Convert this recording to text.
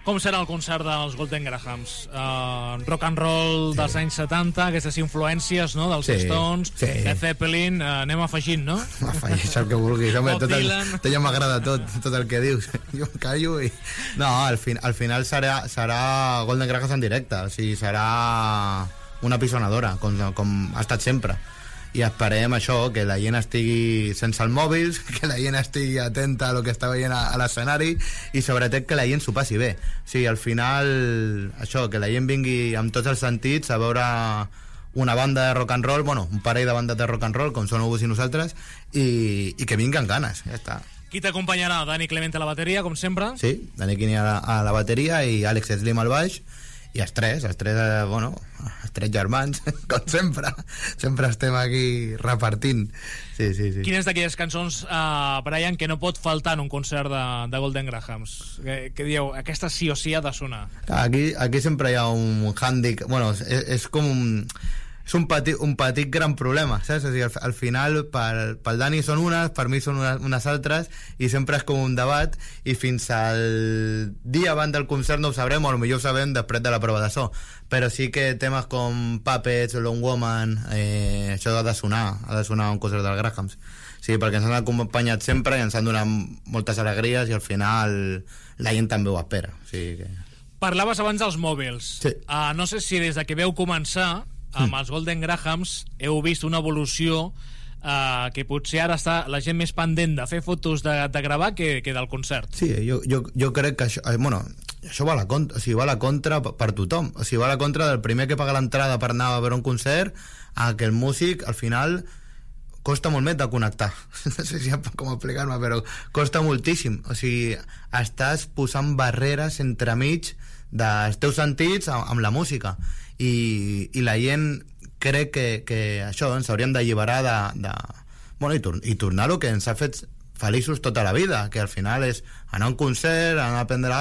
Com serà el concert dels Golden Grahams? Rock and roll dels anys 70, aquestes influències, no?, dels Stones, de Zeppelin, anem afegint, no? Afegeix el que vulguis, home, tot ja m'agrada tot el que dius. Jo em callo i... No, al final serà Golden Grahams en directe, o sigui, serà una pisonadora, com ha estat sempre. I esperem això, que la gent estigui sense els mòbils, que la gent estigui atenta a lo que està veient a l'escenari i sobretot que la gent s'ho passi bé. O sigui, al final, això, que la gent vingui amb tots els sentits a veure una banda de rock and roll, bueno, un parell de bandes de rock and roll, com són Obús i nosaltres, i que vinguen ganes, ja està. Qui t'acompanyarà? Dani Clemente a la bateria, com sempre? Sí, Dani Clemente a la bateria i Àlex Slim al baix, i els tres germans, com sempre estem aquí repartint. Sí. Quines d'aquelles cançons, Brian, que no pot faltar en un concert de Golden Grahams? Que dieu, aquesta sí o sí ha de sonar. Aquí sempre hi ha un hàndicap, bueno, és com és un petit gran problema, saps? O sigui, al final pel Dani són unes, per mi són unes altres, i sempre és com un debat, i fins al dia abans del concert no ho sabrem, o potser ho sabem després de la prova de so, però sí que temes com Puppets, Lone Woman, això ha de sonar un concert dels Grahams. Sí, perquè ens han acompanyat sempre i ens han donat moltes alegries, i al final la gent també ho espera. O sigui que... Parlaves abans dels mòbils. Sí. No sé si des de que veu començar amb els Golden Grahams heu vist una evolució que potser ara està la gent més pendent de fer fotos de gravar que del concert. Sí, jo crec que això va a la contra, o sigui, va a la contra per tothom, o sigui, va a la contra del primer que paga l'entrada per anar a veure un concert, a que el músic al final costa molt més de connectar. No sé si com explicar-me, però costa moltíssim. O sigui, estàs posant barreres entremig dels teus sentits amb la música, i la gent crec que això ens hauríem d'alliberar i tornar-ho que ens ha fet feliços tota la vida, que al final és anar a un concert, anar a prendre